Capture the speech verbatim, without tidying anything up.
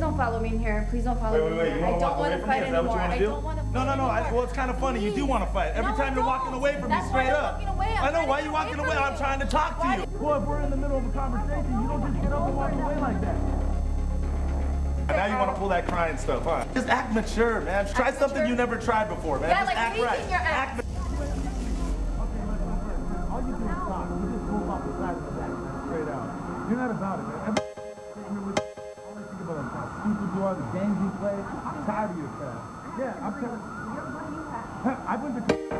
don't follow me in here. Please don't follow wait, me wait, in wait. here. You I don't want to fight anymore. I do? don't want to fight No, no, no. I, well, it's kind of funny. Please. You do want to fight. Every No, time I you're walking don't. away from That's me straight why I'm up. walking away. I'm I know. trying to Why get you away walking from away? you. I'm trying to talk to Why you. do- Well, if we're in the middle of a conversation, you don't just get up and walk away like that. And now you want to pull that crying stuff, huh? Just act mature, man. Try Act something mature? you never tried before, man. Yeah, Just like act raising right. your ass. Act ma- all you do is talk. You just move off the side of the back, man. Straight out. You're not about it, man. Every here with all I think about is how stupid you are, the games you play. I'm tired of your crap. Yeah, I'm telling you. I went to